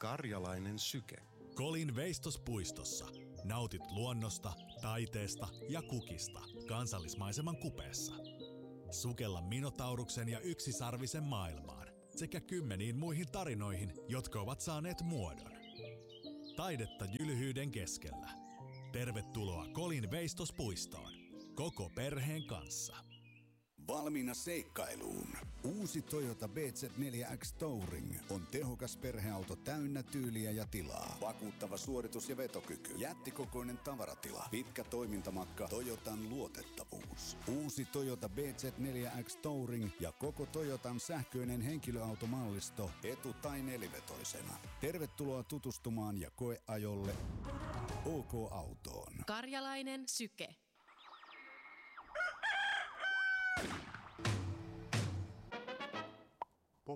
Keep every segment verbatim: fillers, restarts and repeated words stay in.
Karjalainen syke. Kolin veistospuistossa. Nautit luonnosta, taiteesta ja kukista kansallismaiseman kupeessa. Sukella Minotauruksen ja yksisarvisen maailmaan sekä kymmeniin muihin tarinoihin, jotka ovat saaneet muodon. Taidetta jylhyyden keskellä. Tervetuloa Kolin veistospuistoon. Koko perheen kanssa. Valmiina seikkailuun. Uusi Toyota B Z neljä X Touring on tehokas perheauto täynnä tyyliä ja tilaa. Vakuuttava suoritus ja vetokyky. Jättikokoinen tavaratila. Pitkä toimintamatka. Toyotan luotettavuus. Uusi Toyota B Z neljä X Touring ja koko Toyotan sähköinen henkilöautomallisto etu- tai nelivetoisena. Tervetuloa tutustumaan ja koeajolle OK-autoon. Karjalainen syke. Pop.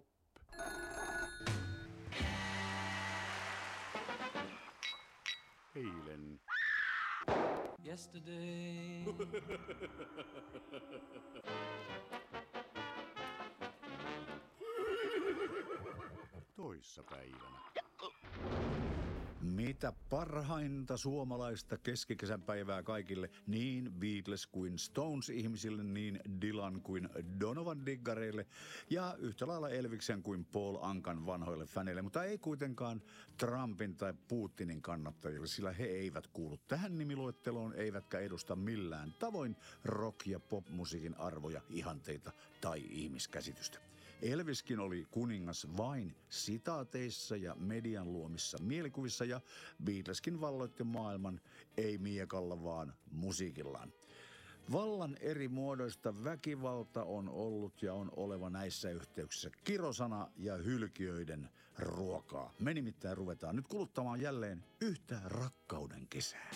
Eilen. Yesterday. Toissa päivänä. Mitä parhainta suomalaista keskikesän päivää kaikille, niin Beatles kuin Stones-ihmisille, niin Dylan kuin Donovan-diggareille ja yhtä lailla Elviksen kuin Paul Ankan vanhoille faneille, mutta ei kuitenkaan Trumpin tai Putinin kannattajille, sillä he eivät kuulu tähän nimiluetteloon, eivätkä edusta millään tavoin rock- ja popmusiikin arvoja, ihanteita tai ihmiskäsitystä. Elviskin oli kuningas vain sitaateissa ja median luomissa mielikuvissa ja Beatleskin valloitti maailman ei miekalla vaan musiikillaan. Vallan eri muodoista väkivalta on ollut ja on oleva näissä yhteyksissä kirosana ja hylkiöiden ruokaa. Me nimittäin ruvetaan nyt kuluttamaan jälleen yhtä rakkauden kesää.